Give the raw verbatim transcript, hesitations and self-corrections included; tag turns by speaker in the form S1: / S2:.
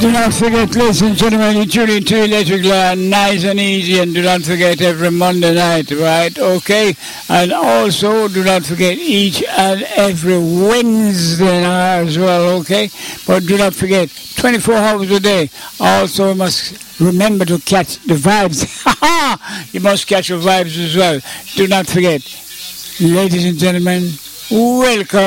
S1: Do not forget, ladies and gentlemen, you tune in to Electric Law, nice and easy, and do not forget every Monday night, right? Okay? And also, do not forget each and every Wednesday night as well, okay? But do not forget, twenty-four hours a day. Also, you must remember to catch the vibes. You must catch the vibes as well. Do not forget, ladies and gentlemen, welcome.